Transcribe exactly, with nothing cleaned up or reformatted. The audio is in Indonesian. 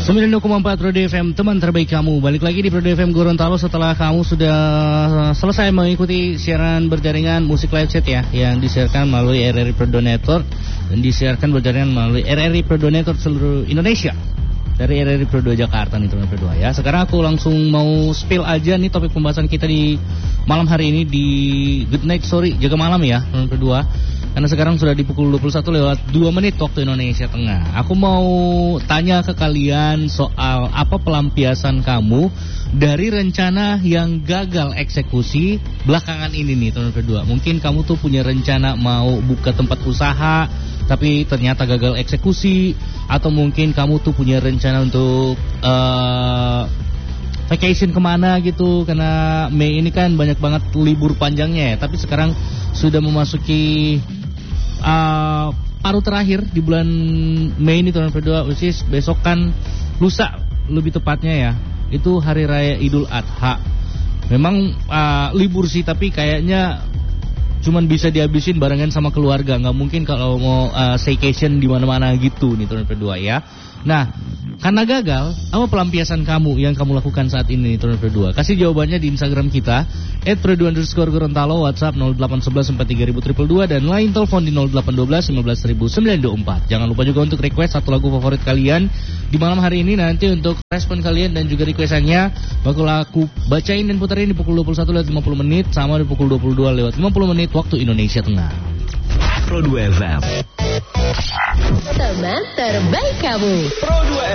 sembilan puluh dua koma empat Pro D F M, teman terbaik kamu. Balik lagi di Pro D F M Gorontalo setelah kamu sudah selesai mengikuti siaran berjaringan musik live chat ya, yang disiarkan melalui R R I Pro Donator dan disiarkan berjaringan melalui R R I Pro Donator seluruh Indonesia. Dari R R I Pro dua Jakarta nih teman Pro dua ya. Sekarang aku langsung mau spill aja nih topik pembahasan kita di malam hari ini di Good Night Sorry jaga malam ya teman Pro dua. Karena sekarang sudah di pukul dua puluh satu lewat dua menit waktu Indonesia Tengah. Aku mau tanya ke kalian soal apa pelampiasan kamu dari rencana yang gagal eksekusi belakangan ini nih teman Pro dua. Mungkin kamu tuh punya rencana mau buka tempat usaha tapi ternyata gagal eksekusi, atau mungkin kamu tuh punya rencana untuk uh, vacation kemana gitu, karena Mei ini kan banyak banget libur panjangnya ya. Tapi sekarang sudah memasuki uh, paruh terakhir di bulan Mei ini tahun kedua, which is besok kan lusa lebih tepatnya ya, itu hari raya Idul Adha. Memang uh, libur sih, tapi kayaknya cuman bisa dihabisin barengan sama keluarga, nggak mungkin kalau mau uh, staycation di mana-mana gitu nih tahun kedua ya. Nah, karena gagal, apa pelampiasan kamu yang kamu lakukan saat ini nih tahun kedua? Kasih jawabannya di Instagram kita et pro dua underscore Gorontalo, WhatsApp nol delapan satu satu empat tiga dua dua dua dan line telepon di nol delapan satu dua lima belas sembilan dua empat. Jangan lupa juga untuk request satu lagu favorit kalian di malam hari ini. Nanti untuk respon kalian dan juga requestannya bakal aku bacain dan puterin di pukul dua puluh satu lewat lima puluh menit sama di pukul dua puluh dua lewat lima puluh menit waktu Indonesia Tengah. Pro dua F M, teman terbaik kamu. Pro dua